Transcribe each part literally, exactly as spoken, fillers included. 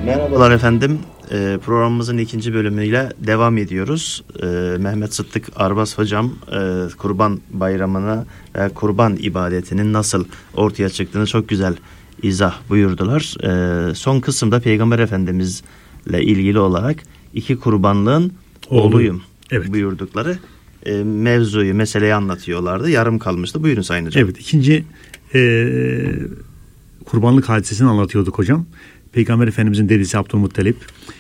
Merhabalar efendim. Ee, programımızın ikinci bölümüyle devam ediyoruz. Ee, Mehmet Sıddık Arbas hocam e, Kurban Bayramı'na ve Kurban ibadetinin nasıl ortaya çıktığını çok güzel izah buyurdular. Ee, son kısımda Peygamber Efendimizle ilgili olarak iki kurbanlığın oğluyum evet. buyurdukları e, mevzuyu, meseleyi anlatıyorlardı. Yarım kalmıştı. Buyurun Sayın Hocam. Evet, ikinci e, kurbanlık hadisesini anlatıyorduk hocam. Peygamber Efendimizin dedesi Abdülmuttalip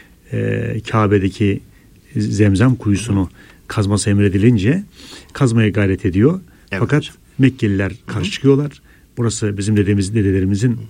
e, Kabe'deki Zemzem kuyusunu kazması emredilince kazmaya gayret ediyor. Evet, Fakat hocam. Mekkeliler karşı çıkıyorlar. Burası bizim dedemiz, dedelerimizin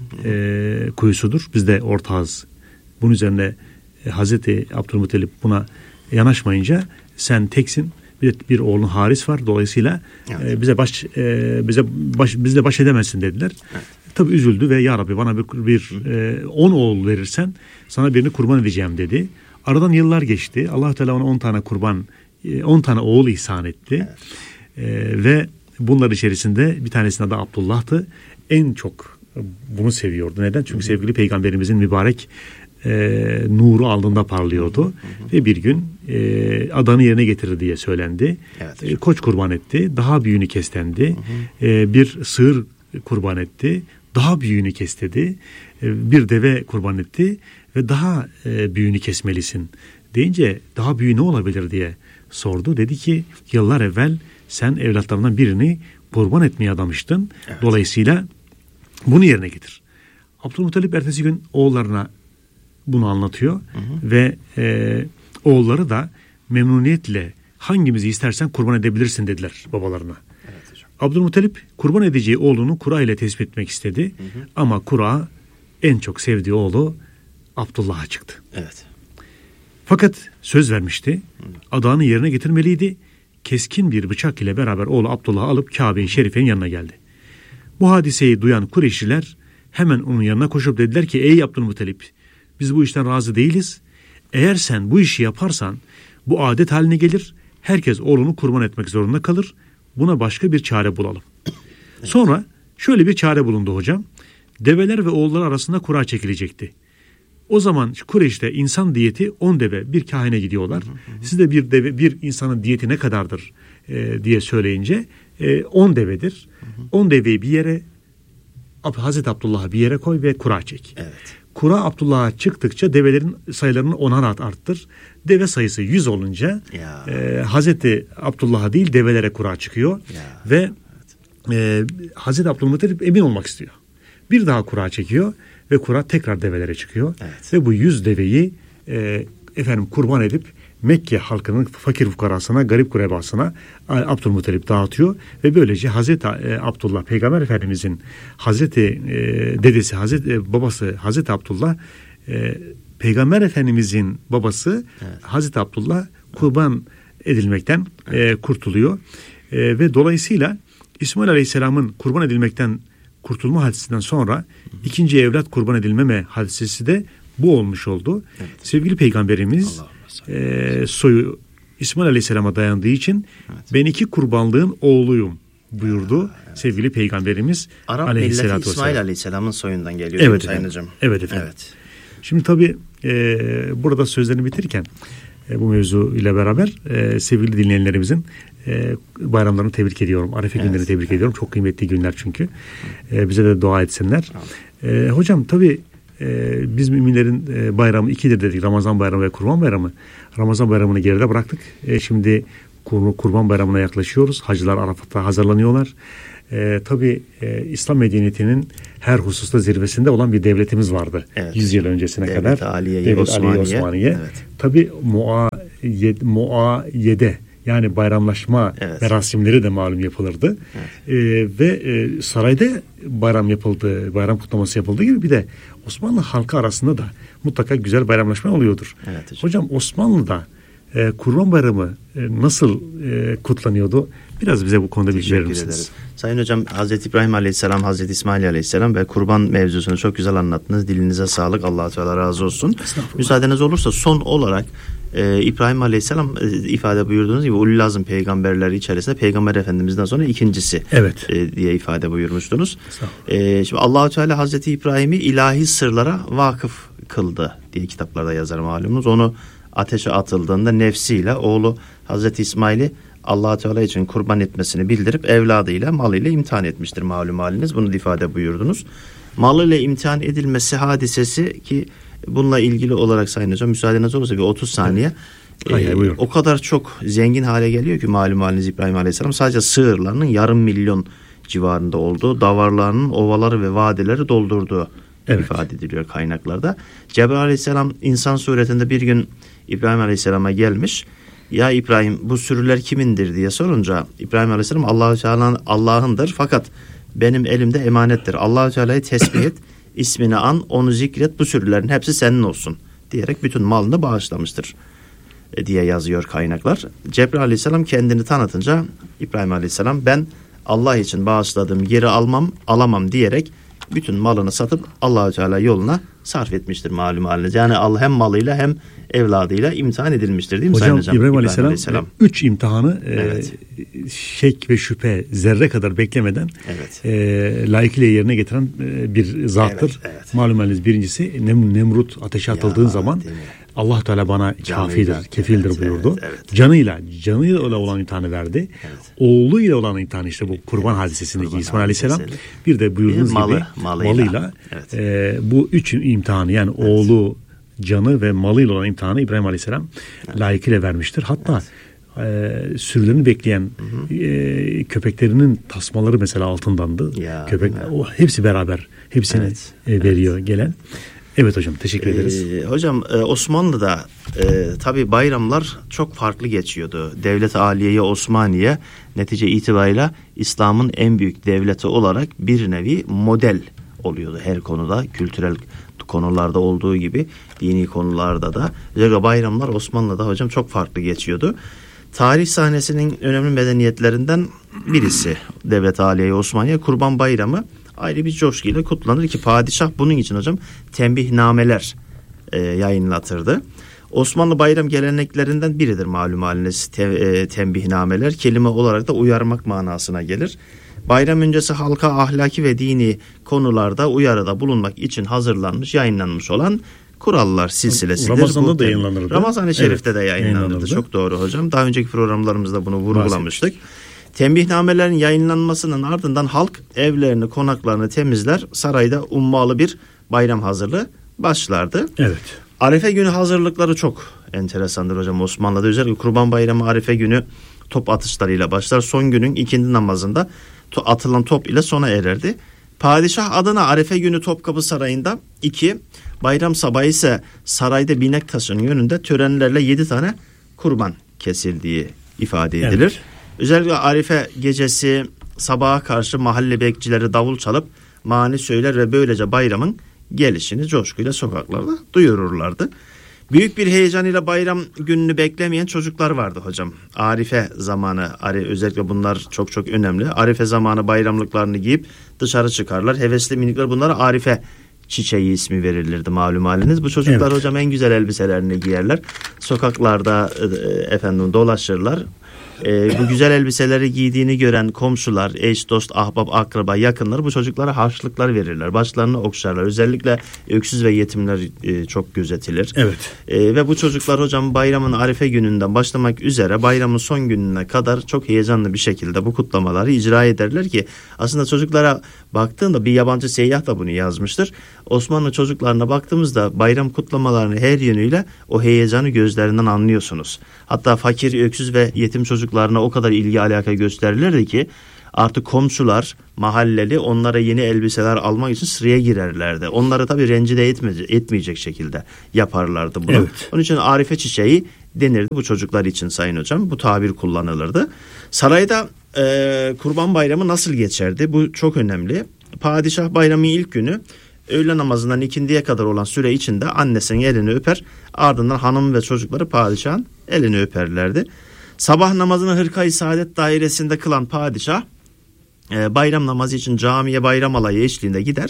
e, kuyusudur. Biz de ortağız. Bunun üzerine e, Hazreti Abdülmuttalip buna yanaşmayınca sen teksin. Bir, bir oğlun Haris var. Dolayısıyla evet. e, bize baş e, bize baş bizle baş edemezsin dediler. Evet. Tabii üzüldü ve ya Rabbi bana bir, bir e, on oğul verirsen sana birini kurban edeceğim dedi. Aradan yıllar geçti. Allah Teala ona on tane kurban, e, on tane oğul ihsan etti. Evet. E, ve bunlar içerisinde bir tanesinin adı Abdullah'tı. En çok bunu seviyordu. Neden? Çünkü hı hı. sevgili Peygamberimizin mübarek e, nuru alnında parlıyordu. Hı hı. Ve bir gün e, adanı yerine getirir diye söylendi. Evet, e, koç kurban etti. Daha büyüğünü kestendi. Hı hı. E, bir sığır kurban etti. Daha büyüğünü kes dedi. Bir deve kurban etti ve daha büyüğünü kesmelisin deyince daha büyüğü ne olabilir diye sordu. Dedi ki yıllar evvel sen evlatlarından birini kurban etmeye adamıştın. Evet. Dolayısıyla bunu yerine getir. Abdülmuttalip ertesi gün oğullarına bunu anlatıyor. Hı hı. Ve e, oğulları da memnuniyetle hangimizi istersen kurban edebilirsin dediler babalarına. Abdülmuttalip kurban edeceği oğlunu kura ile tespit etmek istedi. Hı hı. Ama kura en çok sevdiği oğlu Abdullah'a çıktı. Evet. Fakat söz vermişti. Hı. Adağını yerine getirmeliydi. Keskin bir bıçak ile beraber oğlu Abdullah'ı alıp Kabe-i Şerife'nin yanına geldi. Bu hadiseyi duyan Kureyşliler hemen onun yanına koşup dediler ki ey Abdülmuttalip biz bu işten razı değiliz. Eğer sen bu işi yaparsan bu adet haline gelir. Herkes oğlunu kurban etmek zorunda kalır. Buna başka bir çare bulalım. Evet. Sonra şöyle bir çare bulundu hocam. Develer ve oğullar arasında kura çekilecekti. O zaman Kureyş'te insan diyeti on deve bir kahine gidiyorlar. Hı hı hı. Siz de bir deve bir insanın diyeti ne kadardır e, diye söyleyince e, on devedir. on hı hı. deveyi bir yere Hazreti Abdullah'ı bir yere koy ve kura çek. Evet. Kura Abdullah'a çıktıkça develerin sayılarını onar arttır. Deve sayısı yüz olunca e, Hazreti Abdullah'a değil develere kura çıkıyor. Ya. Ve e, Hazreti Abdülmuttalip emin olmak istiyor. Bir daha kura çekiyor ve kura tekrar develere çıkıyor. Evet. Ve bu yüz deveyi e, efendim kurban edip Mekke halkının fakir fukarasına, garip kurebasına Abdülmuttalip dağıtıyor ve böylece Hazreti Abdullah Peygamber Efendimizin Hazreti e, dedesi Hazreti e, babası Hazreti Abdullah e, Peygamber Efendimizin babası evet. Hazreti Abdullah kurban edilmekten evet. e, kurtuluyor e, ve dolayısıyla İsmail Aleyhisselam'ın kurban edilmekten kurtulma hadisinden sonra hı hı. ikinci evlat kurban edilmeme hadisesi de bu olmuş oldu. Evet. Sevgili Peygamberimiz e, soyu İsmail Aleyhisselam'a dayandığı için evet. ben iki kurbanlığın oğluyum buyurdu evet. sevgili Peygamberimiz Arap milleti İsmail Aleyhisselam'ın soyundan geliyor. Evet Sayın efendim. Hocam. Evet efendim. Evet. Şimdi tabii e, burada sözlerini bitirirken e, bu mevzu ile beraber e, sevgili dinleyenlerimizin e, bayramlarını tebrik ediyorum. Arefe evet. günlerini tebrik evet. ediyorum. Çok kıymetli günler çünkü. E, bize de dua etsinler. E, hocam tabii e, biz müminlerin e, bayramı ikidir dedik. Ramazan bayramı ve Kurban bayramı. Ramazan bayramını geride bıraktık. E, şimdi kur, Kurban bayramına yaklaşıyoruz. Hacılar Arafat'ta hazırlanıyorlar. E, tabii e, İslam medeniyetinin her hususta zirvesinde olan bir devletimiz vardı. Evet. yüz yıl öncesine Devlet kadar. Aliye, Devlet Osmaniye. Aliye Osmaniye. Evet. Tabii muayede, muayede yani bayramlaşma evet. merasimleri de malum yapılırdı. Evet. E, ve e, sarayda bayram yapıldı, bayram kutlaması yapıldığı gibi bir de Osmanlı halkı arasında da mutlaka güzel bayramlaşma oluyordur. Evet, hocam. hocam Osmanlı'da e, Kurban Bayramı e, nasıl e, kutlanıyordu? Biraz bize bu konuda bilgi verir misiniz? Sayın Hocam, Hazreti İbrahim Aleyhisselam, Hazreti İsmail Aleyhisselam ve kurban mevzusunu çok güzel anlattınız. Dilinize sağlık. Allah-u Teala razı olsun. Müsaadeniz olursa son olarak e, İbrahim Aleyhisselam e, ifade buyurduğunuz gibi ulul azm peygamberleri içerisinde Peygamber Efendimiz'den sonra ikincisi evet. e, diye ifade buyurmuştunuz. E, şimdi Allah-u Teala Hazreti İbrahim'i ilahi sırlara vakıf kıldı diye kitaplarda yazar malumunuz. Onu ateşe atıldığında nefsiyle oğlu Hazreti İsmail'i Allah Teala için kurban etmesini bildirip evladıyla, malıyla imtihan etmiştir malum haliniz. Bunu ifade buyurdunuz. Malıyla imtihan edilmesi hadisesi ki bununla ilgili olarak Sayın Hocam müsaadeniz olursa bir otuz saniye. Hayır, ee, o kadar çok zengin hale geliyor ki malum haliniz İbrahim Aleyhisselam sadece sığırlarının yarım milyon civarında olduğu, davarlarının ovaları ve vadileri doldurduğu evet. ifade ediliyor kaynaklarda. Cebrail Aleyhisselam insan suretinde bir gün İbrahim Aleyhisselam'a gelmiş. Ya İbrahim bu sürüler kimindir diye sorunca İbrahim Aleyhisselam Allah-u Teala'nın Allah'ındır fakat benim elimde emanettir. Allah-u Teala'yı tesbih et, ismini an, onu zikret, bu sürülerin hepsi senin olsun diyerek bütün malını bağışlamıştır diye yazıyor kaynaklar. Cebrail Aleyhisselam kendini tanıtınca İbrahim Aleyhisselam ben Allah için bağışladığım yeri almam, alamam diyerek bütün malını satıp Allah-u Teala yoluna sarf etmiştir malum halinde. Yani Allah hem malıyla hem evladıyla imtihan edilmiştir değil mi hocam, Sayın Hocam? İbrahim Aleyhisselam, Aleyhisselam üç imtihanı evet. e, şek ve şüphe zerre kadar beklemeden evet. e, layıkıyla yerine getiren e, bir zattır. Evet, evet. Malum haliniz birincisi Nem, Nemrut ateşe atıldığın ya, zaman Allah Teala bana canıyla, kafidir, kefildir evet, buyurdu. Evet, evet. Canıyla, canıyla olan imtihanı verdi. Evet. Oğluyla olan imtihanı işte bu kurban hadisesindeki kurban İsmail Aleyhisselam. Bir de buyurduğunuz Malı, gibi malıyla, malıyla evet. e, bu üç imtihanı yani evet. oğlu, canı ve malıyla olan imtihanı İbrahim Aleyhisselam evet. layıkıyla vermiştir. Hatta evet. e, sürülerini bekleyen e, köpeklerinin tasmaları mesela altındandı. Ya, köpek o hepsi beraber hepsini evet. e, veriyor evet. gelen. Evet hocam teşekkür ederiz. Ee, hocam e, Osmanlı'da e, tabii bayramlar çok farklı geçiyordu. Devlet-i Aliye-i Osmaniye netice itibariyle İslam'ın en büyük devleti olarak bir nevi model oluyordu her konuda. Kültürel konularda olduğu gibi dini konularda da. Özellikle bayramlar Osmanlı'da hocam çok farklı geçiyordu. Tarih sahnesinin önemli medeniyetlerinden birisi Devlet-i Aliye-i Osmaniye Kurban Bayramı ayrı bir coşkuyla kutlanır ki padişah bunun için hocam tembihnameler e, yayınlatırdı. Osmanlı bayram geleneklerinden biridir malum haliniz te, e, tembihnameler. Kelime olarak da uyarmak manasına gelir. Bayram öncesi halka ahlaki ve dini konularda uyarıda bulunmak için hazırlanmış, yayınlanmış olan kurallar silsilesidir. Ramazan'da da yayınlanırdı. Ramazan-ı Şerif'te evet, de yayınlanırdı. yayınlanırdı. Çok doğru hocam. Daha önceki programlarımızda bunu vurgulamıştık. Tembihnamelerin yayınlanmasının ardından halk evlerini, konaklarını temizler, sarayda ummalı bir bayram hazırlığı başlardı. Evet. Arife günü hazırlıkları çok enteresandır hocam Osmanlı'da. Özellikle Kurban Bayramı Arife günü top atışlarıyla başlar. Son günün ikindi namazında atılan top ile sona ererdi. Padişah adına Arife günü Topkapı Sarayı'nda iki, bayram sabahı ise sarayda binek taşının yönünde törenlerle yedi tane kurban kesildiği ifade edilir. Evet. Özellikle Arife gecesi sabaha karşı mahalle bekçileri davul çalıp mani söyler ve böylece bayramın gelişini coşkuyla sokaklarda duyururlardı. Büyük bir heyecan ile bayram gününü beklemeyen çocuklar vardı hocam. Arife zamanı, özellikle bunlar çok çok önemli. Arife zamanı bayramlıklarını giyip dışarı çıkarlar. Hevesli minikler bunlara Arife çiçeği ismi verilirdi malum haliniz. Bu çocuklar evet. hocam en güzel elbiselerini giyerler. Sokaklarda efendim dolaşırlar. Ee, bu güzel elbiseleri giydiğini gören komşular, eş, dost, ahbap, akraba, yakınlar bu çocuklara harçlıklar verirler. Başlarını okşarlar. Özellikle öksüz ve yetimler e, çok gözetilir. Evet. E, ve bu çocuklar hocam bayramın Arife gününden başlamak üzere bayramın son gününe kadar çok heyecanlı bir şekilde bu kutlamaları icra ederler ki aslında çocuklara baktığında bir yabancı seyyah da bunu yazmıştır. Osmanlı çocuklarına baktığımızda bayram kutlamalarını her yönüyle o heyecanı gözlerinden anlıyorsunuz. Hatta fakir, öksüz ve yetim çocuklarına o kadar ilgi alaka gösterilirdi ki artık komşular, mahalleli onlara yeni elbiseler almak için sıraya girerlerdi. Onları tabii rencide etmeyecek şekilde yaparlardı bunu. Evet. Onun için Arife çiçeği denirdi bu çocuklar için sayın hocam. Bu tabir kullanılırdı. Sarayda e, Kurban Bayramı nasıl geçerdi? Bu çok önemli. Padişah bayramı ilk günü öğle namazından ikindiye kadar olan süre içinde annesinin elini öper. Ardından hanım ve çocukları padişahın elini öperlerdi. Sabah namazını Hırka-i Saadet dairesinde kılan padişah e, bayram namazı için camiye bayram alayı eşliğinde gider.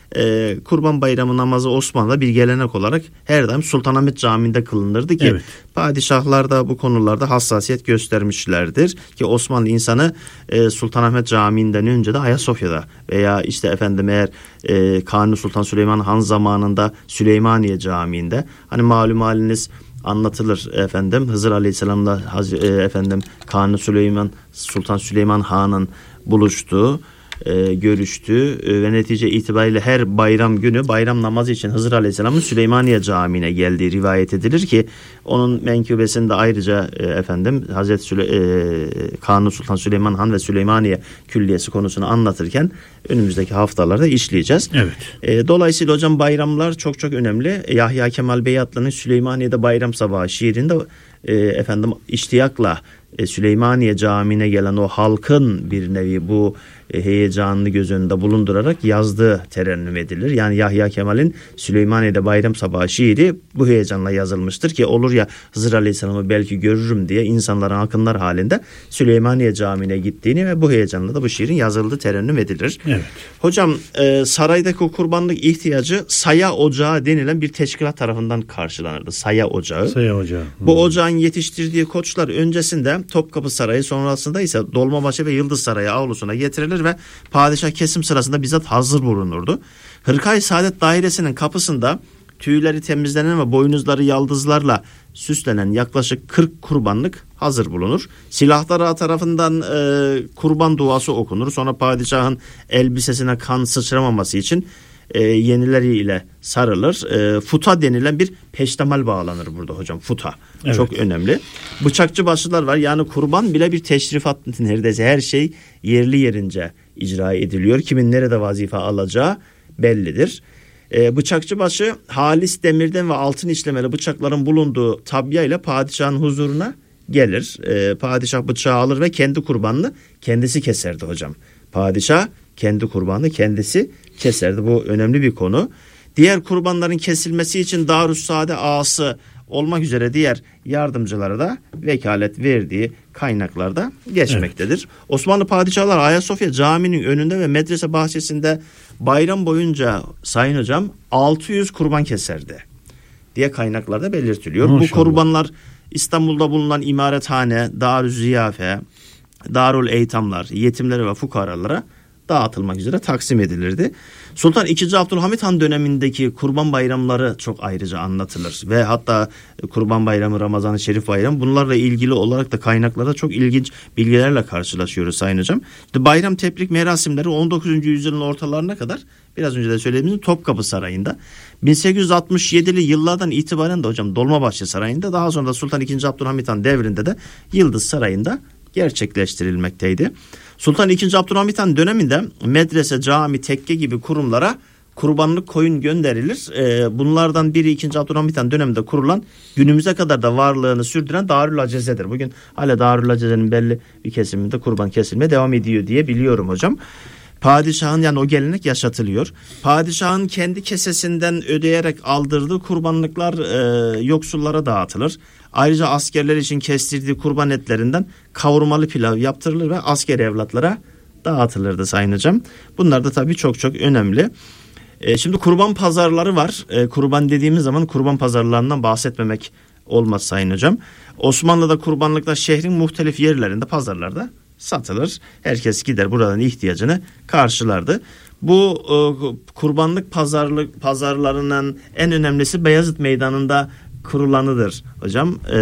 e, Kurban Bayramı namazı Osmanlı'da bir gelenek olarak her daim Sultanahmet Camii'nde kılınırdı ki evet. Padişahlar da bu konularda hassasiyet göstermişlerdir ki Osmanlı insanı e, Sultanahmet Camii'nden önce de Ayasofya'da veya işte efendim eğer e, Kanuni Sultan Süleyman Han zamanında Süleymaniye Camii'nde, hani malum haliniz anlatılır efendim, Hızır Aleyhisselam'la e, efendim Kanuni Süleyman Sultan Süleyman Han'ın buluştuğu, e, görüştüğü e, ve netice itibariyle her bayram günü bayram namazı için Hızır Aleyhisselam'ın Süleymaniye Camii'ne geldiği rivayet edilir ki onun menkıbesinde ayrıca e, efendim Hazreti Süle, e, Kanuni Sultan Süleyman Han ve Süleymaniye Külliyesi konusunu anlatırken önümüzdeki haftalarda işleyeceğiz. Evet. E, dolayısıyla hocam bayramlar çok çok önemli. Yahya Kemal Beyatlı'nın Süleymaniye'de Bayram Sabahı şiirinde e, efendim iştiyakla e, Süleymaniye Camii'ne gelen o halkın bir nevi bu e, heyecanını göz önünde bulundurarak yazdığı terennüm edilir. Yani Yahya Kemal'in Süleymaniye'de Bayram Sabahı şiiri bu heyecanla yazılmıştır ki olur ya Hızır Aleyhisselam'ı belki görürüm diye insanların akınlar halinde Süleymaniye Camii'ne gittiğini ve bu heyecanla da bu şiirin yazıldığı terennüm edilir. Evet. Hocam e, saraydaki o kurbanlık ihtiyacı Saya Ocağı denilen bir teşkilat tarafından karşılanırdı. Saya Ocağı. Saya Ocağı. Hmm. Bu ocağın yetiştirdiği koçlar öncesinde Topkapı Sarayı, sonrasında ise Dolmabahçe ve Yıldız Sarayı avlusuna getirilir ve padişah kesim sırasında bizzat hazır bulunurdu. Hırkay Saadet Dairesi'nin kapısında tüyleri temizlenen ve boynuzları yaldızlarla süslenen yaklaşık kırk kurbanlık hazır bulunur. Silahlar tarafından e, kurban duası okunur. Sonra padişahın elbisesine kan sıçramaması için e, yenileriyle sarılır. E, futa denilen bir peştemal bağlanır burada hocam. Futa. Evet. Çok önemli. Bıçakçı başlılar var. Yani kurban bile bir teşrifat, neredeyse her şey yerli yerince icra ediliyor. Kimin nerede vazife alacağı bellidir. E, bıçakçı başı halis demirden ve altın işlemeli bıçakların bulunduğu tabya ile padişahın huzuruna gelir. E, padişah bıçağı alır ve kendi kurbanını kendisi keserdi hocam. Padişah kendi kurbanını kendisi keserdi. Bu önemli bir konu. Diğer kurbanların kesilmesi için Darüssaade ağası olmak üzere diğer yardımcılara da vekalet verdiği kaynaklarda geçmektedir. Evet. Osmanlı padişahlar Ayasofya Camii'nin önünde ve medrese bahçesinde bayram boyunca sayın hocam altı yüz kurban keserdi diye kaynaklarda belirtiliyor. Maşallah. Bu kurbanlar İstanbul'da bulunan imarethane, Darü Ziyafe, Darül Eytamlar, yetimlere ve fukaralara dağıtılmak üzere taksim edilirdi. Sultan ikinci. Abdülhamit Han dönemindeki kurban bayramları çok ayrıca anlatılır ve hatta Kurban Bayramı, Ramazan-ı Şerif Bayramı, bunlarla ilgili olarak da kaynaklarda çok ilginç bilgilerle karşılaşıyoruz sayın hocam. İşte bayram tebrik merasimleri on dokuzuncu yüzyılın ortalarına kadar biraz önce de söylediğimiz Topkapı Sarayı'nda, bin sekiz yüz altmış yedili yıllardan itibaren de hocam Dolmabahçe Sarayı'nda, daha sonra da Sultan ikinci. Abdülhamit Han devrinde de Yıldız Sarayı'nda gerçekleştirilmekteydi. Sultan ikinci. Abdülhamit Han döneminde medrese, cami, tekke gibi kurumlara kurbanlık koyun gönderilir. Ee, bunlardan biri ikinci. Abdülhamit Han döneminde kurulan, günümüze kadar da varlığını sürdüren Darül Aceze'dir. Bugün hala Darül Aceze'nin belli bir kesiminde kurban kesilmeye devam ediyor diye biliyorum hocam. Padişahın, yani o gelenek yaşatılıyor. Padişahın kendi kesesinden ödeyerek aldırdığı kurbanlıklar e, yoksullara dağıtılır. Ayrıca askerler için kestirdiği kurban etlerinden kavurmalı pilav yaptırılır ve asker evlatlara dağıtılırdı sayın hocam. Bunlar da tabii çok çok önemli. E, şimdi kurban pazarları var. E, kurban dediğimiz zaman kurban pazarlarından bahsetmemek olmaz sayın hocam. Osmanlı'da kurbanlıklar şehrin muhtelif yerlerinde, pazarlarda satılır. Herkes gider buradan ihtiyacını karşılardı. Bu e, kurbanlık pazarlık pazarlarının en önemlisi Beyazıt Meydanı'nda kurulanıdır hocam. E,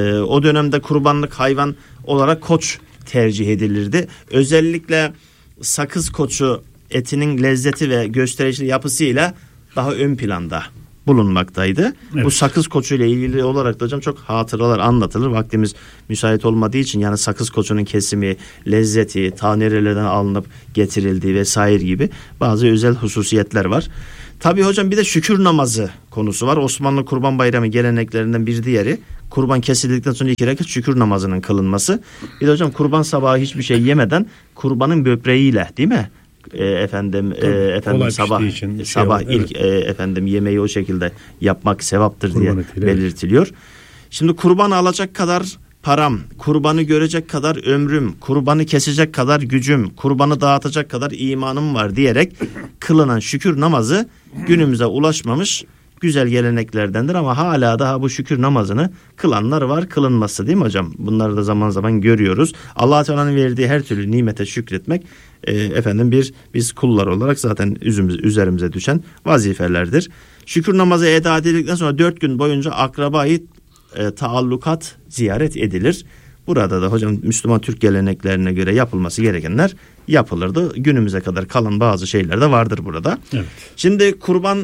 o dönemde kurbanlık hayvan olarak koç tercih edilirdi. Özellikle sakız koçu etinin lezzeti ve gösterişli yapısıyla daha ön planda bulunmaktaydı. Evet. Bu sakız koçu ile ilgili olarak da hocam çok hatıralar anlatılır. Vaktimiz müsait olmadığı için, yani sakız koçunun kesimi, lezzeti, ta nerelerden alınıp getirildiği vesaire gibi bazı özel hususiyetler var. Tabii hocam bir de şükür namazı konusu var. Osmanlı Kurban Bayramı geleneklerinden bir diğeri, kurban kesildikten sonra iki rekat şükür namazının kılınması. Bir de hocam kurban sabahı hiçbir şey yemeden kurbanın böbreğiyle, değil mi? E, efendim e, efendim sabah için sabah şey ilk evet. e, efendim yemeği o şekilde yapmak sevaptır kurban diye etiyle belirtiliyor. Evet. Şimdi kurban alacak kadar param, kurbanı görecek kadar ömrüm, kurbanı kesecek kadar gücüm, kurbanı dağıtacak kadar imanım var diyerek kılınan şükür namazı günümüze ulaşmamış güzel geleneklerdendir ama hala daha bu şükür namazını kılanlar var, kılınması değil mi hocam? Bunları da zaman zaman görüyoruz. Allah Teala'nın verdiği her türlü nimete şükretmek e, efendim bir biz kullar olarak zaten üzümüz, üzerimize düşen vazifelerdir. Şükür namazı eda edildikten sonra dört gün boyunca akrabayı e, taallukat ziyaret edilir. Burada da hocam Müslüman Türk geleneklerine göre yapılması gerekenler yapılırdı. Günümüze kadar kalan bazı şeyler de vardır burada. Evet. Şimdi kurban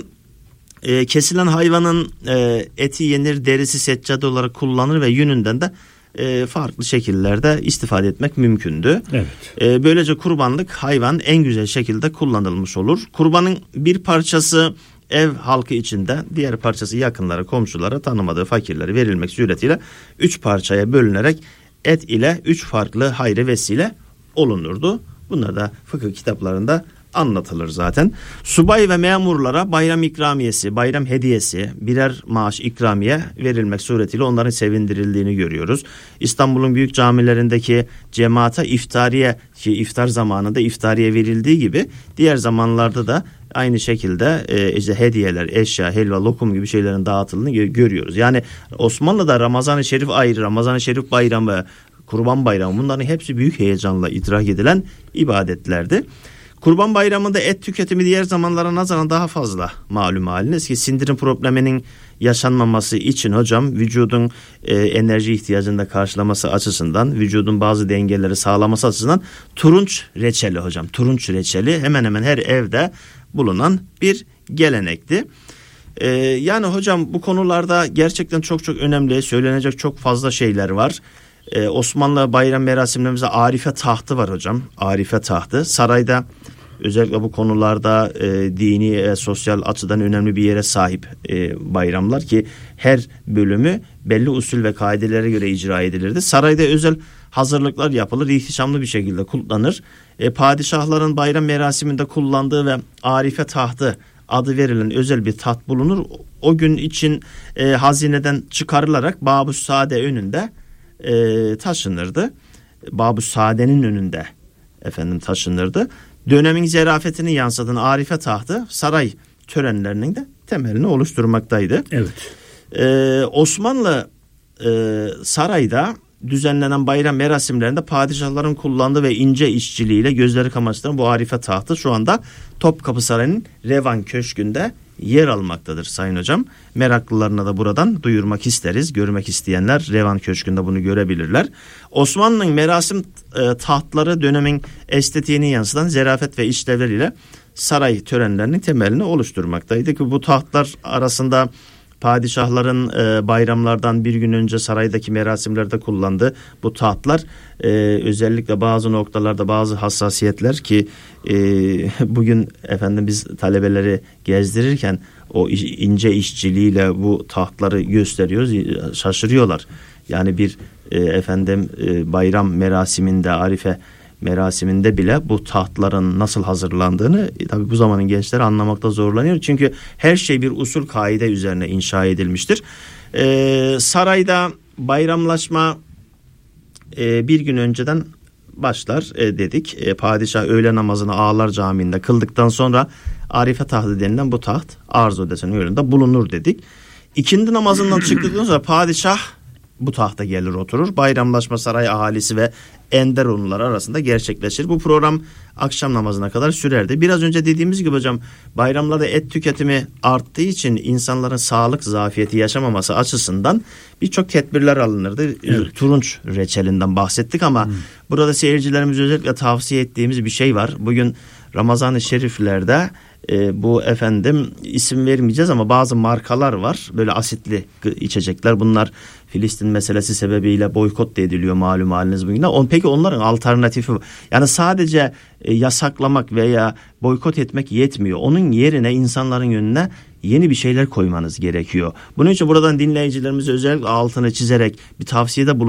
e, kesilen hayvanın e, eti yenir, derisi seccade olarak kullanılır ve yününden de e, farklı şekillerde istifade etmek mümkündü. Evet. E, böylece kurbanlık hayvan en güzel şekilde kullanılmış olur. Kurbanın bir parçası ev halkı içinde, diğer parçası yakınlara, komşulara, tanımadığı fakirlere verilmek suretiyle üç parçaya bölünerek et ile üç farklı hayra vesile olunurdu. Bunlar da fıkıh kitaplarında anlatılır zaten. Subay ve memurlara bayram ikramiyesi, bayram hediyesi, birer maaş ikramiye verilmek suretiyle onların sevindirildiğini görüyoruz. İstanbul'un büyük camilerindeki cemaate iftariye, ki iftar zamanında iftariye verildiği gibi diğer zamanlarda da aynı şekilde e, işte hediyeler, eşya, helva, lokum gibi şeylerin dağıtıldığını görüyoruz. Yani Osmanlı'da Ramazan-ı Şerif ayrı, Ramazan-ı Şerif bayramı, Kurban Bayramı, bunların hepsi büyük heyecanla idrak edilen ibadetlerdi. Kurban Bayramı'nda et tüketimi diğer zamanlara nazaran daha fazla malum haliniz ki sindirim probleminin yaşanmaması için hocam vücudun e, enerji ihtiyacını da karşılaması açısından, vücudun bazı dengeleri sağlaması açısından turunç reçeli hocam, turunç reçeli hemen hemen her evde bulunan bir gelenekti. Ee, yani hocam bu konularda gerçekten çok çok önemli, söylenecek çok fazla şeyler var. Ee, Osmanlı bayram merasimlerimizde arife tahtı var hocam. Arife tahtı sarayda özellikle bu konularda e, dini e, sosyal açıdan önemli bir yere sahip e, bayramlar ki her bölümü belli usul ve kaidelere göre icra edilirdi. Sarayda özel hazırlıklar yapılır, ihtişamlı bir şekilde kutlanır. E, padişahların bayram merasiminde kullandığı ve arife tahtı adı verilen özel bir taht bulunur. O gün için e, hazineden çıkarılarak Babü Sade önünde e, taşınırdı. Babü Sade'nin önünde efendim taşınırdı. Dönemin zerafetini yansıtan arife tahtı saray törenlerinin de temelini oluşturmaktaydı. Evet. Ee, Osmanlı e, sarayda düzenlenen bayram merasimlerinde padişahların kullandığı ve ince işçiliğiyle gözleri kamaştıran bu arife tahtı şu anda Topkapı Sarayı'nın Revan Köşkü'nde yer almaktadır sayın hocam. Meraklılarına da buradan duyurmak isteriz. Görmek isteyenler Revan Köşkü'nde bunu görebilirler. Osmanlı'nın merasim e, tahtları dönemin estetiğini yansıtan zerafet ve işlevleriyle saray törenlerinin temelini oluşturmaktaydı ki bu tahtlar arasında padişahların e, bayramlardan bir gün önce saraydaki merasimlerde kullandığı bu tahtlar e, özellikle bazı noktalarda bazı hassasiyetler ki e, bugün efendim biz talebeleri gezdirirken o ince işçiliğiyle bu tahtları gösteriyoruz, şaşırıyorlar. Yani bir e, efendim e, bayram merasiminde, arife merasiminde bile bu tahtların nasıl hazırlandığını e, tabii bu zamanın gençleri anlamakta zorlanıyor. Çünkü her şey bir usul kaide üzerine inşa edilmiştir. Ee, sarayda bayramlaşma e, bir gün önceden başlar e, dedik. E, padişah öğle namazını Ağalar Camii'nde kıldıktan sonra arife tahtı denilen bu taht arz odasının önünde bulunur dedik. İkindi namazından çıktıktan sonra padişah bu tahta gelir oturur. Bayramlaşma saray ahalisi ve ender onlular arasında gerçekleşir. Bu program akşam namazına kadar sürerdi. Biraz önce dediğimiz gibi hocam bayramlarda et tüketimi arttığı için insanların sağlık zafiyeti yaşamaması açısından birçok tedbirler alınırdı. Evet. Turunç reçelinden bahsettik ama hmm. burada seyircilerimize özellikle tavsiye ettiğimiz bir şey var. Bugün Ramazan-ı Şeriflerde e, bu efendim isim vermeyeceğiz ama bazı markalar var. Böyle asitli içecekler. Bunlar Filistin meselesi sebebiyle boykot da ediliyor malum haliniz bugün. On, peki onların alternatifi yani sadece e, yasaklamak veya boykot etmek yetmiyor. Onun yerine insanların önüne yeni bir şeyler koymanız gerekiyor. Bunun için buradan dinleyicilerimize özellikle altını çizerek bir tavsiyede bulun.